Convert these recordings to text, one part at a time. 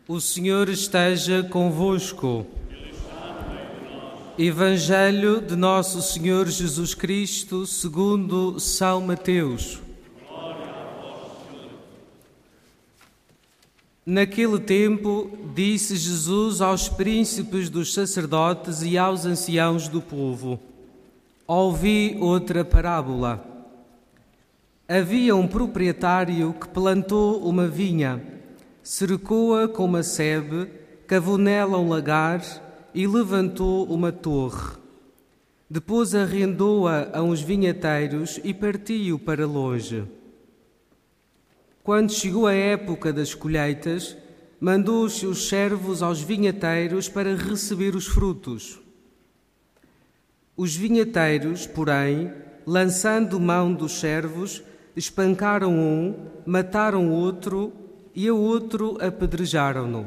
O Senhor esteja convosco. Evangelho de Nosso Senhor Jesus Cristo, segundo São Mateus. Naquele tempo, disse Jesus aos príncipes dos sacerdotes e aos anciãos do povo: ouvi outra parábola. Havia um proprietário que plantou uma vinha, cercou-a com uma sebe, cavou nela um lagar e levantou uma torre. Depois arrendou-a a uns vinhateiros e partiu para longe. Quando chegou a época das colheitas, mandou os seus servos aos vinhateiros para receber os frutos. Os vinhateiros, porém, lançando mão dos servos, espancaram um, mataram outro e a outro apedrejaram-no.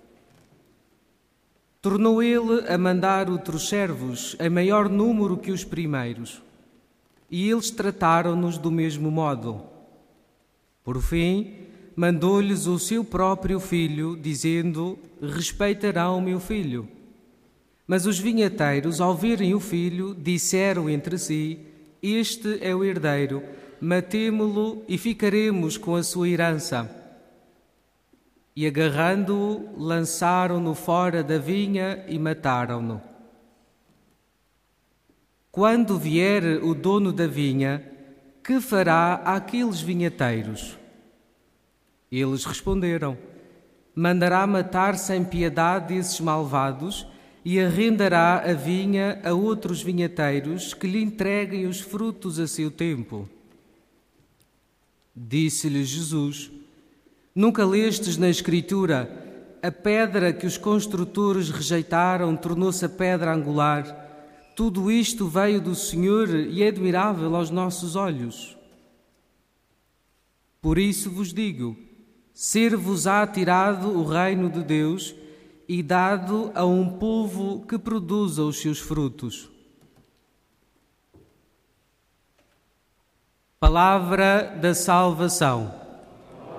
Tornou ele a mandar outros servos, em maior número que os primeiros, e eles trataram-nos do mesmo modo. Por fim, mandou-lhes o seu próprio filho, dizendo: respeitarão o meu filho. Mas os vinhateiros, ao verem o filho, disseram entre si: este é o herdeiro, matemo-lo e ficaremos com a sua herança. E agarrando-o, lançaram-no fora da vinha e mataram-no. Quando vier o dono da vinha, que fará àqueles vinhateiros? Eles responderam: mandará matar sem piedade esses malvados e arrendará a vinha a outros vinhateiros que lhe entreguem os frutos a seu tempo. Disse-lhe Jesus: nunca lestes na Escritura: a pedra que os construtores rejeitaram tornou-se a pedra angular. Tudo isto veio do Senhor e é admirável aos nossos olhos. Por isso vos digo: ser-vos-á tirado o reino de Deus e dado a um povo que produza os seus frutos. Palavra da salvação.